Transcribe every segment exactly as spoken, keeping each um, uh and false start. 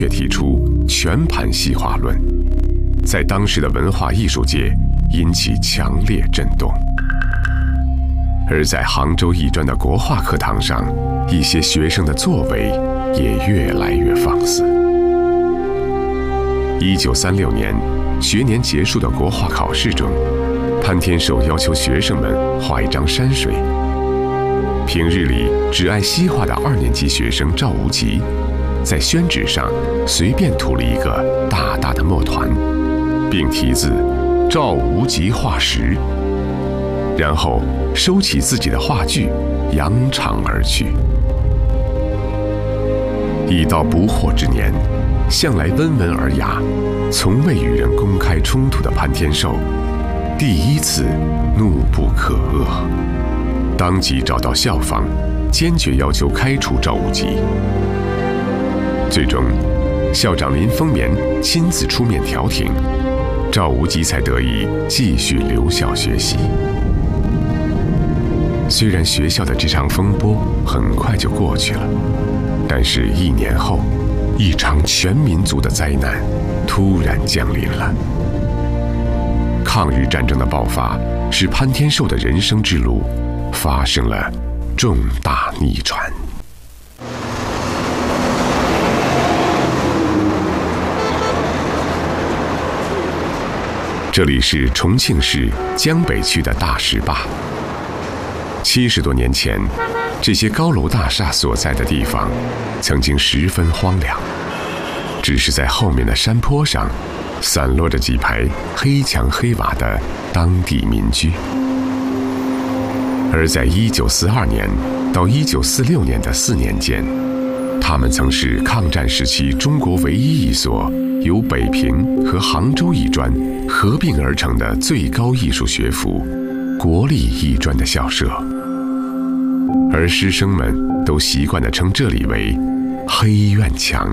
却提出全盘西化论，在当时的文化艺术界引起强烈震动。而在杭州艺专的国画课堂上，一些学生的作为也越来越放肆。一九三六年，学年结束的国画考试中，潘天寿要求学生们画一张山水。平日里只爱西画的二年级学生赵无极，在宣纸上随便涂了一个大大的墨团，并题字“赵无极画石”，然后收起自己的画具，扬长而去。已到不惑之年，向来温文尔雅，从未与人公开冲突的潘天寿，第一次怒不可遏，当即找到校方，坚决要求开除赵无极。最终，校长林风眠亲自出面调停，赵无极才得以继续留校学习。虽然学校的这场风波很快就过去了，但是一年后，一场全民族的灾难突然降临了。抗日战争的爆发，使潘天寿的人生之路发生了重大逆转。这里是重庆市江北区的大石坝。七十多年前，这些高楼大厦所在的地方曾经十分荒凉，只是在后面的山坡上散落着几排黑墙黑瓦的当地民居。而在一九四二年到一九四六年的四年间，他们曾是抗战时期中国唯一一所由北平和杭州艺专合并而成的最高艺术学府——国立艺专的校舍。而师生们都习惯地称这里为黑院墙。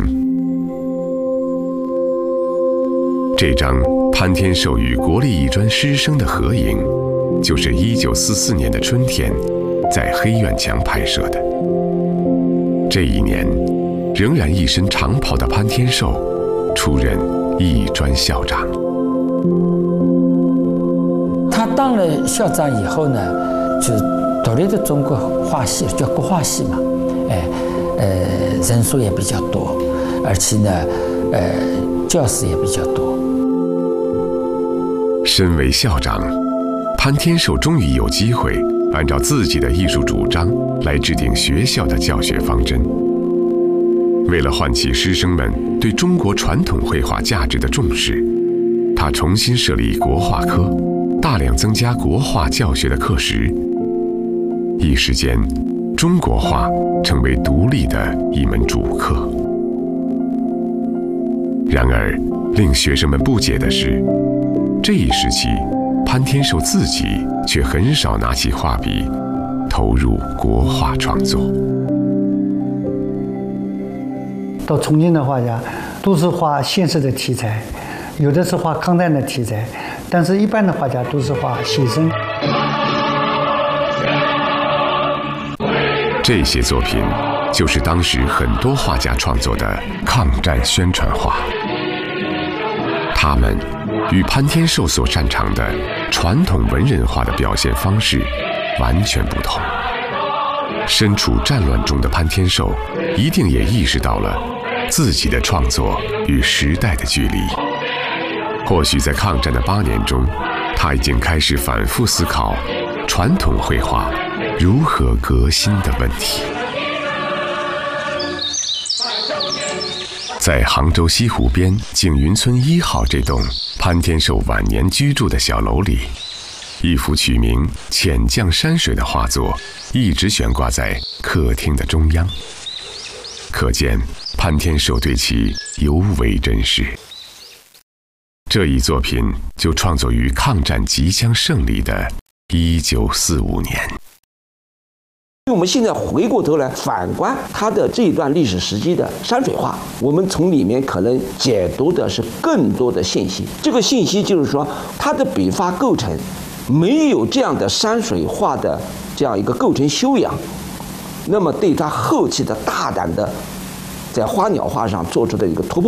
这张潘天寿与国立艺专师生的合影，就是一九四四年的春天在黑院墙拍摄的。这一年，仍然一身长袍的潘天寿出任艺专校长。 他当了校长以后呢，就独立的中国画系，叫国画系嘛，哎，呃，人数也比较多，而且呢，呃，教师也比较多。 身为校长，潘天寿终于有机会按照自己的艺术主张来制定学校的教学方针。为了唤起师生们对中国传统绘画价值的重视，他重新设立国画科，大量增加国画教学的课时。一时间，中国画成为独立的一门主课。然而，令学生们不解的是，这一时期，潘天寿自己却很少拿起画笔，投入国画创作。 到重庆的画家，都是画现实的题材，有的是画抗战的题材，但是一般的画家都是画写生。 这些作品就是当时很多画家创作的抗战宣传画，他们与潘天寿所擅长的传统文人画的表现方式完全不同。身处战乱中的潘天寿一定也意识到了自己的创作与时代的距离。或许在抗战的八年中，他已经开始反复思考传统绘画如何革新的问题。在杭州西湖边景云村一号这栋潘天寿晚年居住的小楼里，一幅取名《浅绛山水》的画作一直悬挂在客厅的中央，可见潘天寿对其尤为珍视。这一作品就创作于抗战即将胜利的一九四五年。 我们现在回过头来反观他的这一段历史时期的山水画，我们从里面可能解读的是更多的信息。这个信息就是说，他的笔法构成没有这样的山水画的这样一个构成修养，那么对他后期的大胆的在花鸟画上做出的一个突破。